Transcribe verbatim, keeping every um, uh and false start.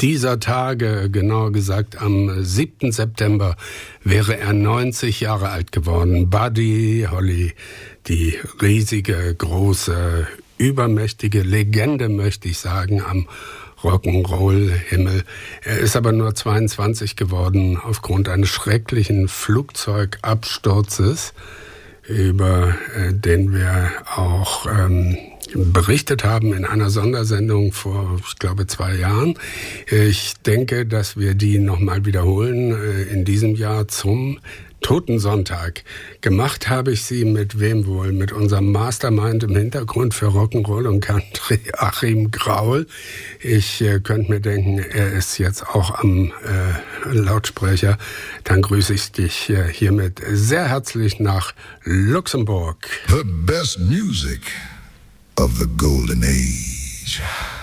dieser Tage, genauer gesagt am siebten September, wäre er neunzig Jahre alt geworden. Buddy Holly, die riesige, große, übermächtige Legende, möchte ich sagen, am Rock'n'Roll-Himmel. Er ist aber nur zweiundzwanzig geworden aufgrund eines schrecklichen Flugzeugabsturzes, über äh, den wir auch ähm, berichtet haben in einer Sondersendung vor, ich glaube, zwei Jahren. Ich denke, dass wir die nochmal wiederholen äh, in diesem Jahr zum Totensonntag. Gemacht habe ich sie mit wem wohl? Mit unserem Mastermind im Hintergrund für Rock'n'Roll und Country, Achim Graul. Ich äh, könnte mir denken, er ist jetzt auch am äh, Lautsprecher. Dann grüße ich dich äh, hiermit sehr herzlich nach Luxemburg. The best music of the golden age.